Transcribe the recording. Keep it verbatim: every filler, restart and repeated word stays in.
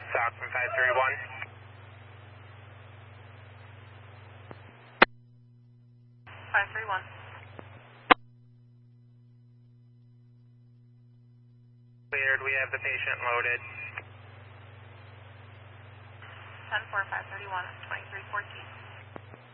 Stockman five three one. five three one. Cleared, we have the patient loaded. ten four five thirty one, twenty three fourteen.